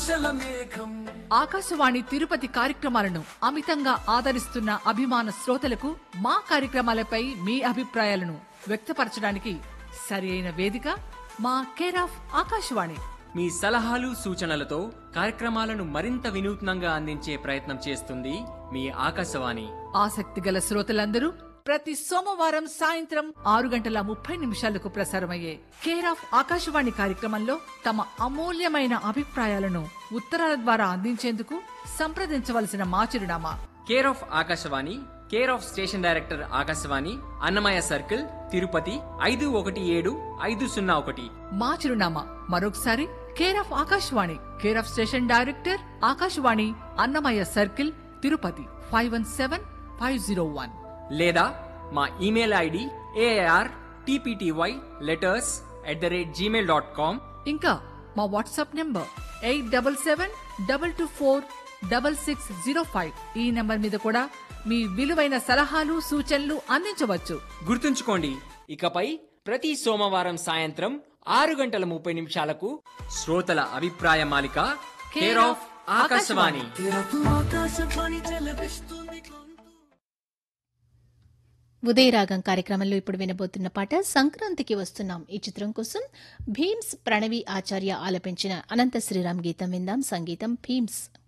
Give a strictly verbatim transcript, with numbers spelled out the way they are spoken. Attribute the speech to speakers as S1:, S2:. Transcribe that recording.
S1: ఆశల మేఘం.
S2: ఆకాశవాణి తిరుపతి కార్యక్రమాలను అమితంగా ఆదరిస్తున్న అభిమాన శ్రోతలకు మా కార్యక్రమాలపై మీ అభిప్రాయాలను వ్యక్తపరచడానికి సరి అయిన వేదిక మా కేర్ ఆఫ్ ఆకాశవాణి.
S3: మీ సలహాలు సూచనలతో కార్యక్రమాలను మరింత వినూత్నంగా అందించే ప్రయత్నం చేస్తుంది మీ ఆకాశవాణి.
S2: ఆసక్తి గల శ్రోతలందరూ ప్రతి సోమవారం సాయంత్రం ఆరు గంటల ముప్పై నిమిషాలకు ప్రసారమయ్యే కేర్ ఆఫ్ ఆకాశవాణి కార్యక్రమంలో తమ అమూల్యమైన అభిప్రాయాలను ఉత్తరాల ద్వారా అందించేందుకు సంప్రదించవలసిన మా చిరునామా
S3: care of Akashvani, care of station director Akashvani, Annamayya circle, Tirupati ఐదు ఒకటి ఏడు ఐదు సున్నా ఒకటి.
S2: మా చిరునామా మరొకసారి care of Akashvani, care of station director Akashvani, Annamayya circle, Tirupati five one seven five zero one.
S3: లేదా మా email ID AR TPTY letters at the rate Gmail dot com.
S2: ఇంకా మా WhatsApp number eight double seven double two four double six zero five. ఈ number మీద కూడా మీ విలువైన సలహాలు సూచనలు అందించవచ్చు.
S3: గుర్తుంచుకోండి, ఇకపై ప్రతి సోమవారం సాయంత్రం ఆరు గంటల ముప్పై నిమిషాలకు శ్రోతల అభిప్రాయ మాలిక కేర్ ఆఫ్ ఆకాశవాణి.
S1: ఆకాశవాణి చెలపిస్తుంది.
S4: ఉదయరాగం కార్యక్రమంలో ఇప్పుడు వినబోతున్న పాట సంక్రాంతికి వస్తున్నాం ఈ చిత్రం కోసం భీమ్స్ ప్రణవి ఆచార్య ఆలపించిన అనంత శ్రీరామ్ గీతం విందాం. సంగీతం భీమ్స్.